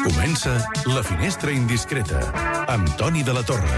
Comença La Finestra Indiscreta, amb Toni de la Torre.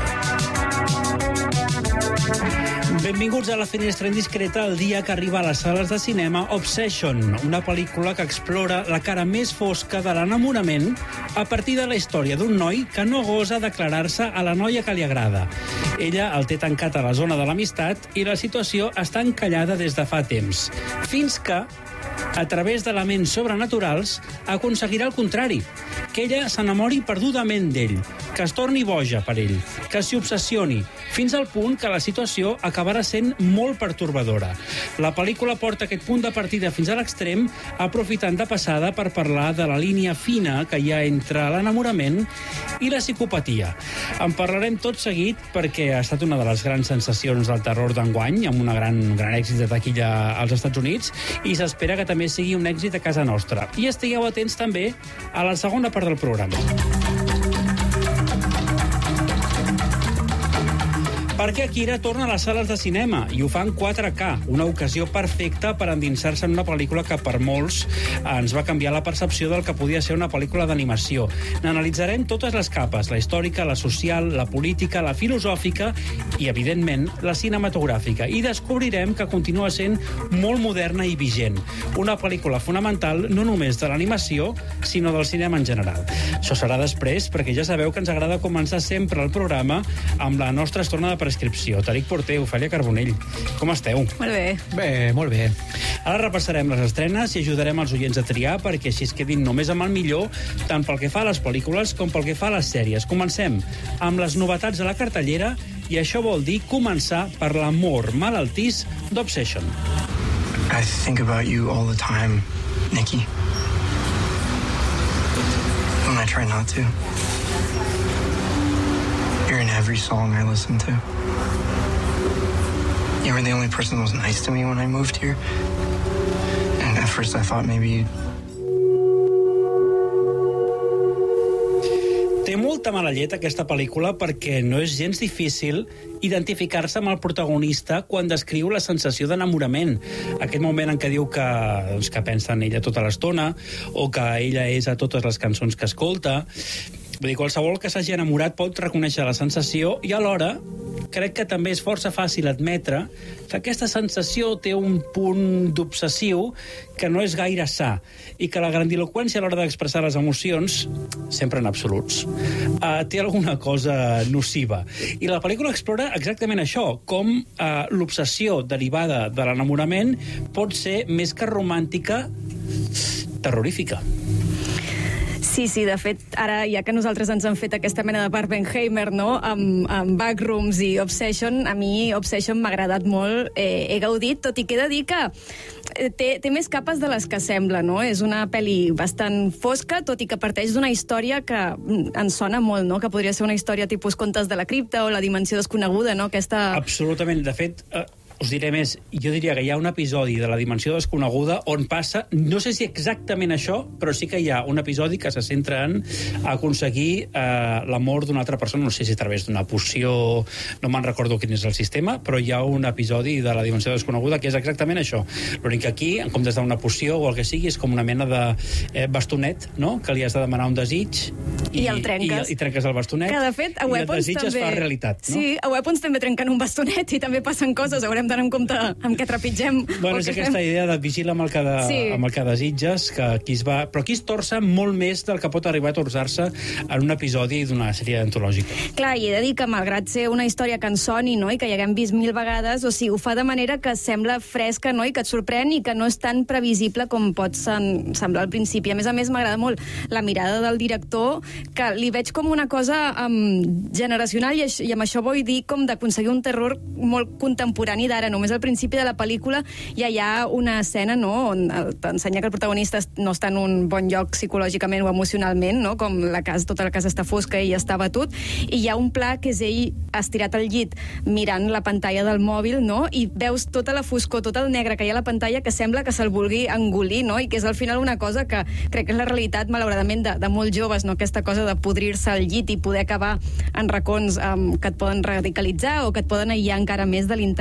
Benvinguts a La Finestra Indiscreta, el dia que arriba a les sales de cinema Obsession, una pel·lícula que explora la cara més fosca de l'enamorament a partir de la història d'un noi que no gosa declarar-se a la noia que li agrada. Ella el té tancat a la zona de l'amistat i la situació està encallada des de fa temps, fins que, a través d'elements sobrenaturals, aconseguirà el contrari, que ella s'enamori perdudament d'ell, que es torni boja per ell, que s'hi obsessioni, fins al punt que la situació acabarà sent molt pertorbadora. La pel·lícula porta aquest punt de partida fins a l'extrem, aprofitant de passada per parlar de la línia fina que hi ha entre l'enamorament i la psicopatia. En parlarem tot seguit perquè ha estat una de les grans sensacions del terror d'enguany, amb un gran èxit de taquilla als Estats Units, i s'espera que també sigui un èxit a casa nostra. I estigueu atents també a la segona part del programa. Perquè Akira torna a les sales de cinema i ho fa en 4K, una ocasió perfecta per endinsar-se en una pel·lícula que per molts ens va canviar la percepció del que podia ser una pel·lícula d'animació. N'analitzarem totes les capes, la històrica, la social, la política, la filosòfica i, evidentment, la cinematogràfica. I descobrirem que continua sent molt moderna i vigent. Una pel·lícula fonamental no només de l'animació, sinó del cinema en general. Això serà després, perquè ja sabeu que ens agrada començar sempre el programa amb la nostra estona de prescripció. Tariq Porter, Ofèlia Carbonell, com esteu? Molt bé. Bé, molt bé. Ara repassarem les estrenes i ajudarem els oients a triar perquè així es quedin només amb el millor, tant pel que fa a les pel·lícules com pel que fa a les sèries. Comencem amb les novetats de la cartellera i això vol dir començar per l'amor malaltís d'Obsession. I think about you all the time, Nikki. And I try not to. You're in every song I listen to. You were the only person that was nice to me when I moved here. And at first I thought maybe Té molta mala llet aquesta pel·lícula perquè no és gens difícil identificar-se amb el protagonista quan descriu la sensació d'enamorament. Aquest moment en què diu que pensa en ella tota l'estona o que ella és a totes les cançons que escolta. Vull dir, qualsevol que s'hagi enamorat pot reconèixer la sensació i alhora crec que també és força fàcil admetre que aquesta sensació té un punt d'obsessiu que no és gaire sa i que la grandiloqüència a l'hora d'expressar les emocions, sempre en absoluts, té alguna cosa nociva. I la pel·lícula explora exactament això, com l'obsessió derivada de l'enamorament pot ser més que romàntica, terrorífica. Sí, de fet, ara, ja que nosaltres ens han fet aquesta mena de Barbenheimer, no?, amb Backrooms i Obsession, a mi Obsession m'ha agradat molt, he gaudit, tot i que he de dir que té més capes de les que sembla, no? És una pel·li bastant fosca, tot i que parteix d'una història que ens sona molt, no?, que podria ser una història tipus Contes de la cripta o La dimensió desconeguda, no?, aquesta... Absolutament, de fet... Us diré més, jo diria que hi ha un episodi de La dimensió desconeguda on passa, no sé si exactament això, però sí que hi ha un episodi que se centra en aconseguir l'amor d'una altra persona, no sé si a través d'una poció, no me'n recordo quin és el sistema, però hi ha un episodi de La dimensió desconeguda que és exactament això. L'únic que aquí, en comptes d'una poció o el que sigui, és com una mena de bastonet, no?, que li has de demanar un desig i el trenques. I trenques el bastonet. Que, de fet, a Weapons i el desig també... es fa realitat, no? Sí, a Weapons també trenquen un bastonet i també passen coses, haurem d'anar en compte amb què trepitgem. Bueno, és aquesta idea de vigila amb el que desitges, que però aquí es torça molt més del que pot arribar a torçar-se en un episodi d'una sèrie antològica. Clar, i he de dir que malgrat ser una història que ens soni, no?, i que ja haguem vist 1000 vegades, o sigui, ho fa de manera que sembla fresca, no?, i que et sorprèn i que no és tan previsible com pot semblar al principi. A més, m'agrada molt la mirada del director, que li veig com una cosa generacional i amb això vull dir com d'aconseguir un terror molt contemporani d'ara. Només al principi de la pel·lícula ja hi ha una escena, no?, on t'ensenya que el protagonista no està en un bon lloc psicològicament o emocionalment, no?, com tota la casa està fosca i està abatut, i hi ha un pla que és ell estirat al llit mirant la pantalla del mòbil, no?, i veus tota la foscor, tot el negre que hi ha a la pantalla, que sembla que se'l vulgui engolir, no?, i que és al final una cosa que crec que és la realitat, malauradament, de molts joves, no?, aquesta cosa de podrir-se al llit i poder acabar en racons que et poden radicalitzar o que et poden aïllar encara més de l'internet, no?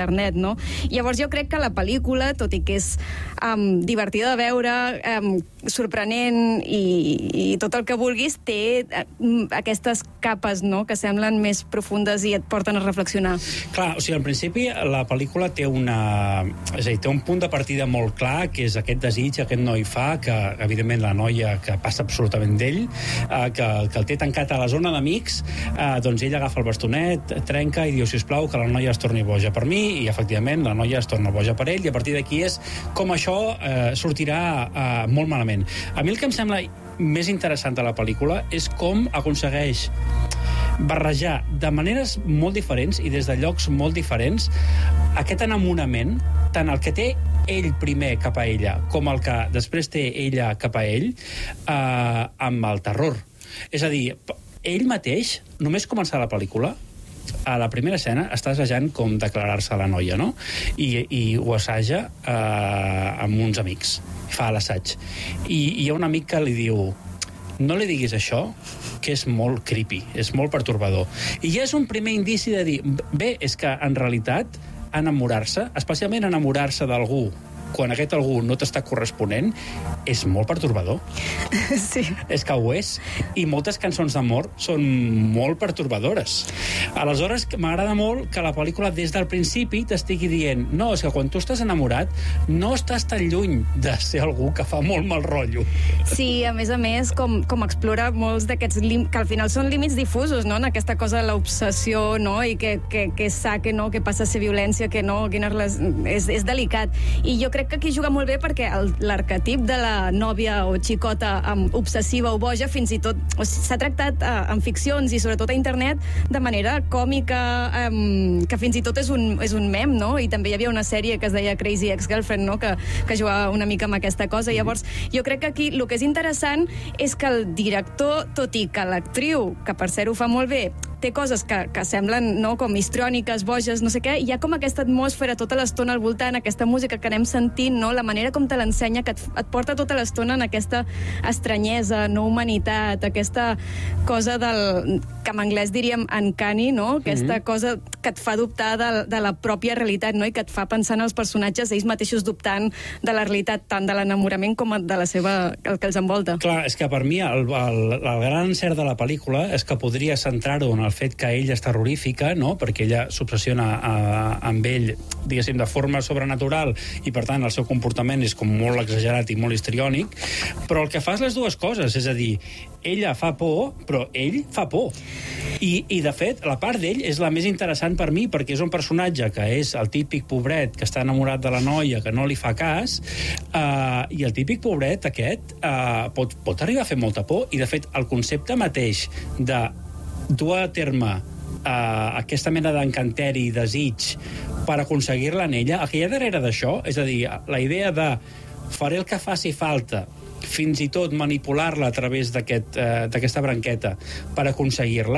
no? Llavors jo crec que la pel·lícula, tot i que és divertida de veure, sorprenent i tot el que vulguis, té aquestes capes, no?, que semblen més profundes i et porten a reflexionar. Clar, o sigui, al principi la pel·lícula té té un punt de partida molt clar, que és aquest desig, aquest noi fa, que evidentment la noia que passa absolutament d'ell, que el té tancat a la zona d'amics, doncs ell agafa el bastonet, trenca i diu, sisplau, que la noia es torni boja per mi, i efectivament la noia es torna boja per ell, i a partir d'aquí és com això sortirà molt malament. A mi el que em sembla més interessant de la pel·lícula és com aconsegueix barrejar de maneres molt diferents i des de llocs molt diferents aquest enamorament, tant el que té ell primer cap a ella com el que després té ella cap a ell, amb el terror. És a dir, ell mateix, només començar la pel·lícula, a la primera escena està assajant com declarar-se a la noia, no? I ho assaja amb uns amics. Fa l'assaig. I hi ha un amic que li diu, no li diguis això, que és molt creepy, és molt pertorbador. I ja és un primer indici de dir, bé, és que en realitat enamorar-se, especialment enamorar-se d'algú quan aquest algú no t'està corresponent, és molt pertorbador. Sí. És que ho és. I moltes cançons d'amor són molt pertorbadores. Aleshores, m'agrada molt que la pel·lícula des del principi t'estigui dient, no, és que quan tu estàs enamorat no estàs tan lluny de ser algú que fa molt mal rotllo. Sí, a més, com explora molts d'aquests que al final són límits difusos, no?, en aquesta cosa de l'obsessió, no?, i que és sa, que no, que passa a ser violència, que no, és delicat. I jo crec que aquí juga molt bé perquè l'arquetip de la nòvia o xicota obsessiva o boja fins i tot s'ha tractat en ficcions i sobretot a internet de manera còmica, que fins i tot és un mem, no? I també hi havia una sèrie que es deia Crazy Ex-Girlfriend, no?, que jugava una mica amb aquesta cosa. Llavors, jo crec que aquí el que és interessant és que el director, tot i que l'actriu, que per cert ho fa molt bé, té coses que semblen, no?, com histriòniques, boges, no sé què, hi ha com aquesta atmosfera tota l'estona al voltant, aquesta música que anem sentint, no?, la manera com te l'ensenya, que et porta tota l'estona en aquesta estranyesa, no humanitat, aquesta cosa que en anglès diríem uncanny, no?, aquesta cosa que et fa dubtar de la pròpia realitat, no?, i que et fa pensar en els personatges, ells mateixos dubtant de la realitat, tant de l'enamorament com de la seva, el que els envolta. Clar, és que per mi el gran encert de la pel·lícula és que podria centrar-ho en el fet que ella és terrorífica, no?, perquè ella s'obsessiona amb ell, diguéssim, de forma sobrenatural, i per tant el seu comportament és com molt exagerat i molt histriònic, però el que fa és les dues coses, és a dir, ella fa por, però ell fa por. I de fet, la part d'ell és la més interessant per mi, perquè és un personatge que és el típic pobret que està enamorat de la noia, que no li fa cas, i el típic pobret aquest pot arribar a fer molta por, i de fet el concepte mateix de dur a terme aquesta mena d'encanteri i desig per aconseguir-la en ella, el que hi ha darrere d'això, és a dir, la idea de faré el que faci falta, fins i tot manipular-la a través d'aquesta branqueta per aconseguir-la,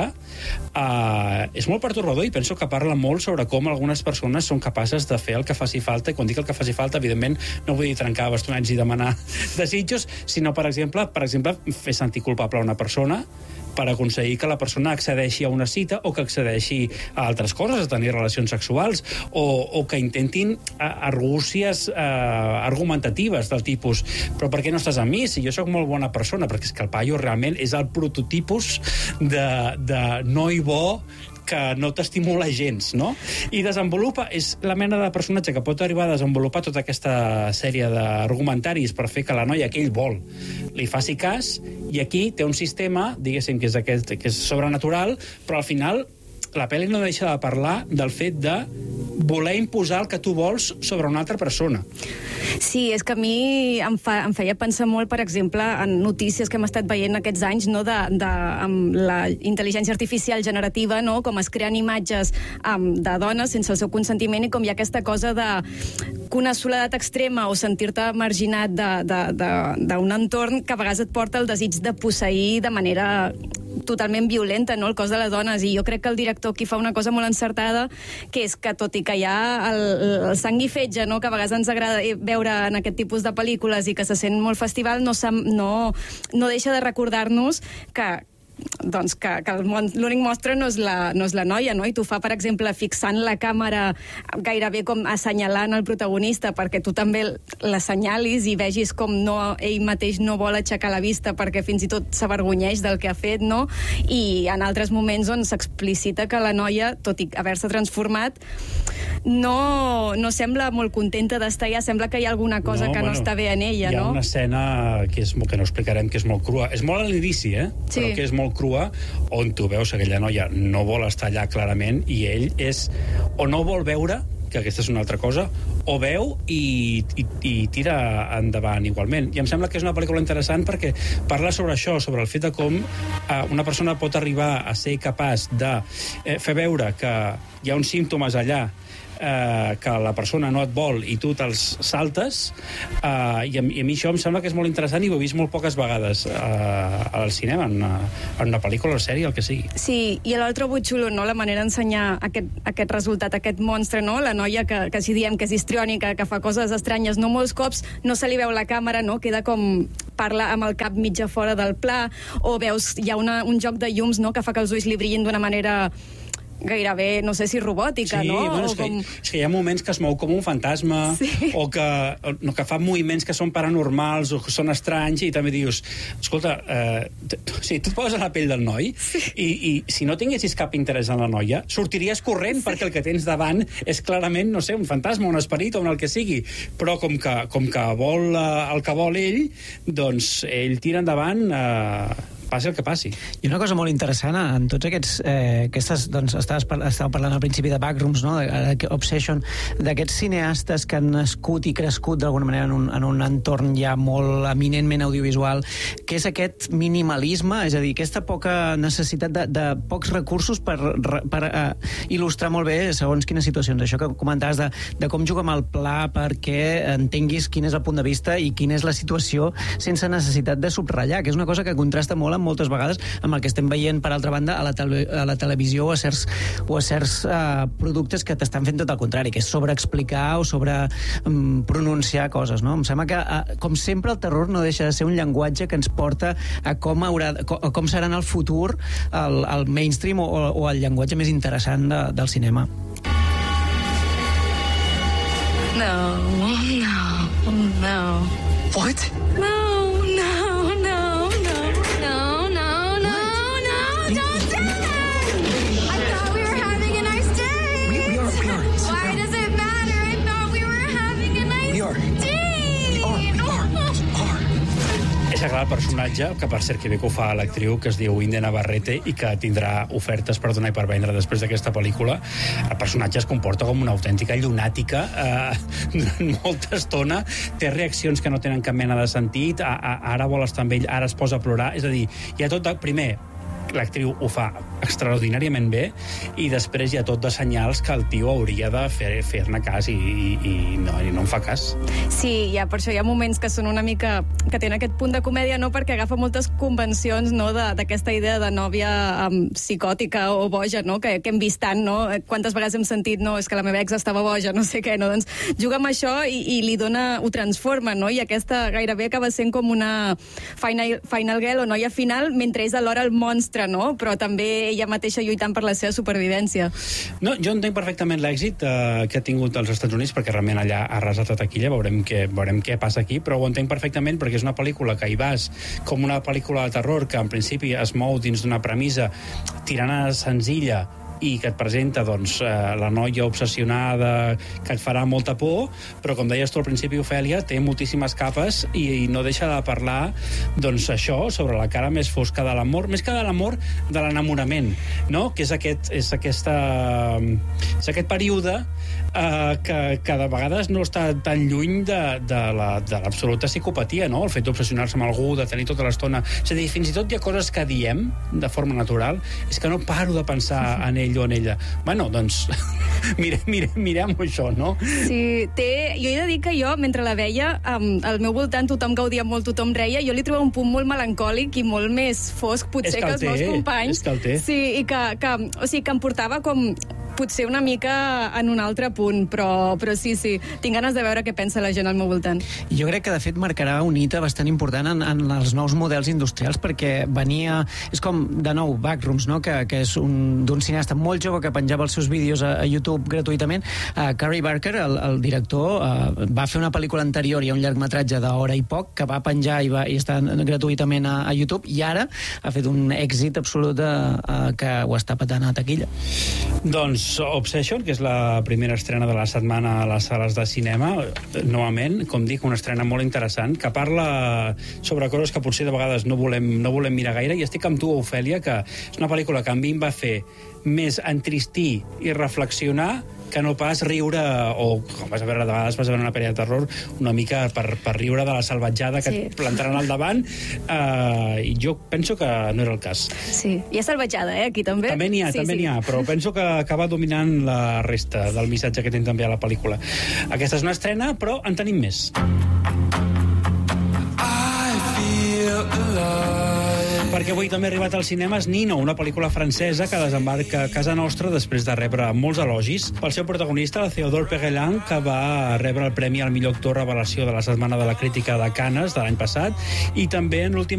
és molt pertorbador, i penso que parla molt sobre com algunes persones són capaces de fer el que faci falta, i quan dic el que faci falta, evidentment, no vull dir trencar bastonets i demanar desitjos, sinó, per exemple, fer sentir culpable a una persona per aconseguir que la persona accedeixi a una cita o que accedeixi a altres coses, a tenir relacions sexuals, o que intentin argúcies argumentatives del tipus, però per què no estàs amb mi si jo sóc molt bona persona? Perquè és que el paio realment és el prototipus de noi bo que no t'estimula gens, no? I desenvolupa, és la mena de personatge que pot arribar a desenvolupar tota aquesta sèrie d'argumentaris per fer que la noia que ell vol li faci cas, i aquí té un sistema, diguéssim, que és sobrenatural, però al final la pel·li no deixa de parlar del fet de voler imposar el que tu vols sobre una altra persona. Sí, és que a mi em feia pensar molt, per exemple, en notícies que hem estat veient aquests anys, no, amb la intel·ligència artificial generativa, no, com es creen imatges de dones sense el seu consentiment, i com hi ha aquesta cosa de que una soledat extrema o sentir-te marginat d'un entorn que a vegades et porta el desig de posseir de manera totalment violenta, no?, el cos de les dones. I jo crec que el director aquí fa una cosa molt encertada, que és que, tot i que hi ha el sang i fetge, no?, que a vegades ens agrada veure en aquest tipus de pel·lícules i que se sent molt festival, no deixa de recordar-nos que doncs que l'únic monstre no és la noia, no? I t'ho fa, per exemple, fixant la càmera gairebé com assenyalant el protagonista perquè tu també l'assenyalis i vegis com ell mateix no vol aixecar la vista perquè fins i tot s'avergonyeix del que ha fet, no? I en altres moments on s'explicita que la noia, tot i haver-se transformat, no sembla molt contenta d'estar allà, sembla que hi ha alguna cosa que no està bé en ella, no? Hi ha una escena que no explicarem, que és molt crua. És molt a l'inici, Sí. Però que és molt crua, on tu veus que aquella noia no vol estar allà clarament i ell o no vol veure, que aquesta és una altra cosa, o veu i tira endavant igualment. I em sembla que és una pel·lícula interessant perquè parla sobre això, sobre el fet de com una persona pot arribar a ser capaç de fer veure que hi ha uns símptomes allà que la persona no et vol i tu te'ls saltes, i a mi això em sembla que és molt interessant i ho he vist molt poques vegades al cinema, en una pel·lícula o sèrie, el que sigui. Sí, i l'altre butxulo, no? La manera d'ensenyar aquest resultat, aquest monstre, no? La noia que si diem que és histriònica, que fa coses estranyes, no molts cops no se li veu la càmera, no? Queda com parla amb el cap mitja fora del pla, o veus, hi ha un joc de llums, no?, que fa que els ulls li brillin d'una manera gairebé, no sé si robòtica, no? Sí, bueno, és que hi ha moments que es mou com un fantasma, o que fa moviments que són paranormals o que són estranys, i també dius, escolta, tu et poses a la pell del noi i si no tinguessis cap interès en la noia, sortiries corrent perquè el que tens davant és clarament, no sé, un fantasma, un esperit o un el que sigui, però com que vol el que vol ell, doncs ell tira endavant passi el que passi. I una cosa molt interessant, en tots aquestes, doncs, estàveu parlant al principi de Backrooms, no? Obsession, d'aquests cineastes que han nascut i crescut d'alguna manera en un entorn ja molt eminentment audiovisual, que és aquest minimalisme, és a dir, aquesta poca necessitat de pocs recursos per il·lustrar molt bé segons quines situacions. Això que comentaves de com juga amb el pla perquè entenguis quin és el punt de vista i quina és la situació sense necessitat de subratllar, que és una cosa que contrasta molt moltes vegades amb el que estem veient, per altra banda, a la televisió o a certs productes que t'estan fent tot el contrari, que és sobreexplicar o pronunciar coses, no? Em sembla que, com sempre, el terror no deixa de ser un llenguatge que ens porta a com serà en el futur el mainstream o el llenguatge més interessant del cinema. No. What? No. Don't do it! I thought we were having a nice day. We are. Why does it matter? I thought we were having a nice day. We are. És clar, el personatge, que per cert que bé que ho fa l'actriu, que es diu Inde Navarrete i que tindrà ofertes per donar i per vendre després d'aquesta pel·lícula, el personatge es comporta com una autèntica llunàtica durant molta estona, té reaccions que no tenen cap mena de sentit, ara vol estar amb ell, ara es posa a plorar, és a dir, hi ha tot primer, l'actriu ho fa extraordinàriament bé i després hi ha tot de senyals que el tio hauria de fer-ne cas i no en fa cas. Sí, per això hi ha moments que són una mica que tenen aquest punt de comèdia, no? Perquè agafa moltes convencions, no? D'aquesta idea de nòvia psicòtica o boja, no? Que hem vist tant, no? Quantes vegades hem sentit, no, és que la meva ex estava boja, no sé què, no? Doncs juga amb això i li dona, ho transforma, no? I aquesta gairebé acaba sent com una final girl o noia final, mentre és alhora el monstre, no? Però també ella mateixa lluitant per la seva supervivència. No, jo entenc perfectament l'èxit que ha tingut als Estats Units, perquè realment allà ha arrasat a taquilla, veurem què passa aquí, però ho entenc perfectament perquè és una pel·lícula que hi vas com una pel·lícula de terror que en principi es mou dins d'una premissa tirana senzilla i que et presenta, doncs, la noia obsessionada que et farà molta por, però com deies tu al principi, Ofèlia, té moltíssimes capes i no deixa de parlar, doncs, això, sobre la cara més fosca de l'amor, més que de l'amor, de l'enamorament, no? Que és aquest període que de vegades no està tan lluny de l'absoluta psicopatia, no? El fet d'obsessionar-se amb algú, de tenir tota l'estona... És a dir, fins i tot hi ha coses que diem de forma natural, és que no paro de pensar en ell o en ella. Bueno, doncs, mirem això, no? Sí, jo he de dir que jo, mentre la veia, al meu voltant tothom gaudia molt, tothom reia, jo li trobava un punt molt melancòlic i molt més fosc, potser, que els meus companys. És que el té. Sí, i que em portava com potser una mica en un altre punt, però sí, tinc ganes de veure què pensa la gent al meu voltant. Jo crec que, de fet, marcarà un hito bastant important en els nous models industrials, perquè venia... És com, de nou, Backrooms, no? que és d'un cineasta molt jove que penjava els seus vídeos a YouTube gratuïtament. Carey Barker, el director, va fer una pel·lícula anterior, hi ha un llargmetratge d'hora i poc, que va penjar i està gratuïtament a YouTube, i ara ha fet un èxit absolut que ho està patant a taquilla. Doncs Obsession, que és la primera estrena de la setmana a les sales de cinema, novament, com dic, una estrena molt interessant, que parla sobre coses que potser de vegades no volem mirar gaire, i estic amb tu, Ofèlia, que és una pel·lícula que a mi em va fer més entristir i reflexionar que no pas riure, o com vas a veure, de vegades vas a veure una pel·li de terror, una mica per riure de la salvatjada que et plantaran al davant, i jo penso que no era el cas. Sí, hi ha salvatjada, aquí també. També n'hi ha, però penso que acaba dominant la resta del missatge que té també a la pel·lícula. Aquesta és una estrena, però en tenim més. Perquè avui també ha arribat als cinemes Nino, una pel·lícula francesa que desembarca a casa nostra després de rebre molts elogis pel seu protagonista, el Théodore Perellan, que va rebre el premi al millor actor revelació de la Setmana de la Crítica de Canes de l'any passat, i també en l'última